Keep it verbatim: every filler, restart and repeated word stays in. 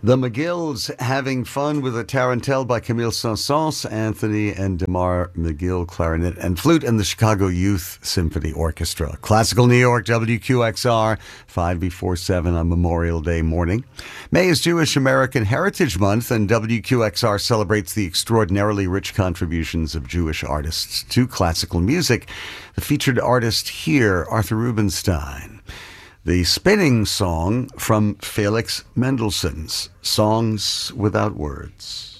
The McGills having fun with a tarantelle by Camille Saint-Saëns, Anthony and Damar McGill clarinet and flute, and the Chicago Youth Symphony Orchestra. Classical New York, W Q X R, five before seven on Memorial Day morning. May is Jewish American Heritage Month, and W Q X R celebrates the extraordinarily rich contributions of Jewish artists to classical music. The featured artist here, Arthur Rubinstein. The spinning song from Felix Mendelssohn's Songs Without Words.